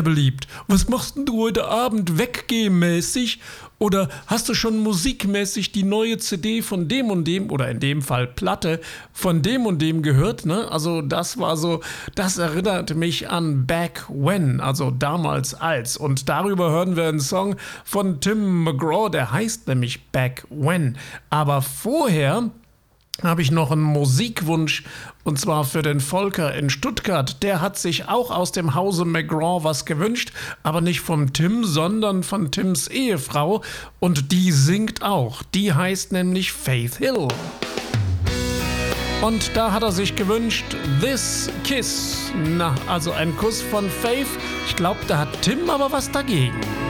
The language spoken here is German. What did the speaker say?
beliebt. Was machst denn du heute Abend weggehmäßig? Oder hast du schon musikmäßig die neue CD von dem und dem, oder in dem Fall Platte, von dem und dem gehört? Ne? Also das erinnert mich an Back When, also damals als. Und darüber hören wir einen Song von Tim McGraw, der heißt nämlich Back When. Aber vorher habe ich noch einen Musikwunsch, und zwar für den Volker in Stuttgart. Der hat sich auch aus dem Hause McGraw was gewünscht, aber nicht vom Tim, sondern von Tims Ehefrau. Und die singt auch. Die heißt nämlich Faith Hill. Und da hat er sich gewünscht, This Kiss. Na, also ein Kuss von Faith. Ich glaube, da hat Tim aber was dagegen.